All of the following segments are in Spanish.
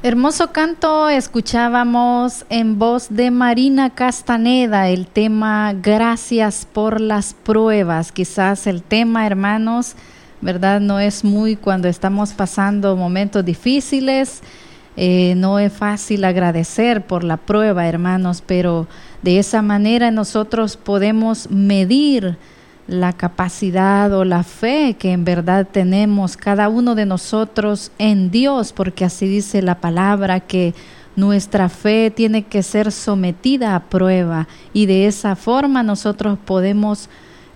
Hermoso canto escuchábamos en voz de Marina Castaneda, el tema Gracias por las pruebas. Quizás el tema, hermanos, ¿verdad? No es muy cuando estamos pasando momentos difíciles, no es fácil agradecer por la prueba, hermanos, pero de esa manera nosotros podemos medir la capacidad o la fe que en verdad tenemos cada uno de nosotros en Dios, porque así dice la palabra que nuestra fe tiene que ser sometida a prueba, y de esa forma nosotros podemos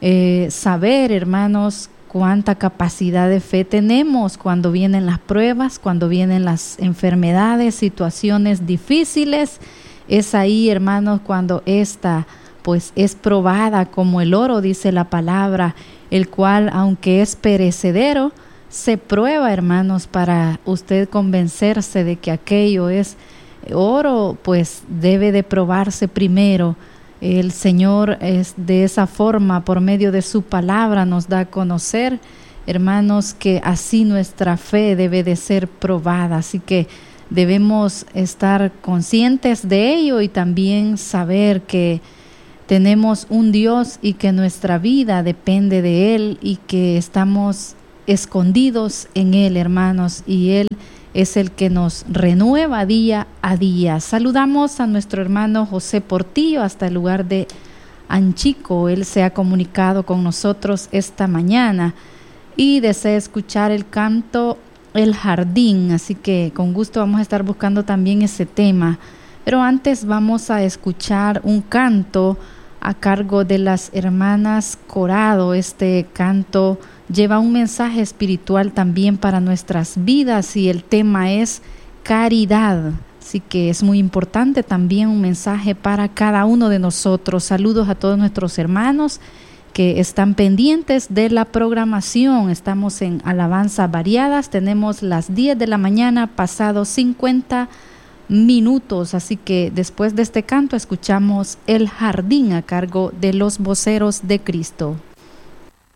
saber, hermanos, cuánta capacidad de fe tenemos cuando vienen las pruebas, cuando vienen las enfermedades, situaciones difíciles. Es ahí, hermanos, cuando pues es probada como el oro, dice la palabra, el cual, aunque es perecedero, se prueba, hermanos, para usted convencerse de que aquello es oro, pues debe de probarse primero. El Señor es de esa forma, por medio de su palabra, nos da a conocer, hermanos, que así nuestra fe debe de ser probada. Así que debemos estar conscientes de ello y también saber que tenemos un Dios y que nuestra vida depende de Él y que estamos escondidos en Él, hermanos, y Él es el que nos renueva día a día. Saludamos a nuestro hermano José Portillo hasta el lugar de Anchico. Él se ha comunicado con nosotros esta mañana y desea escuchar el canto El Jardín, así que con gusto vamos a estar buscando también ese tema. Pero antes vamos a escuchar un canto a cargo de las hermanas Corado. Este canto lleva un mensaje espiritual también para nuestras vidas y el tema es caridad. Así que es muy importante también un mensaje para cada uno de nosotros. Saludos a todos nuestros hermanos que están pendientes de la programación. Estamos en Alabanzas Variadas. Tenemos las 10 de la mañana, pasados 50 minutos, así que después de este canto escuchamos El Jardín a cargo de los Voceros de Cristo.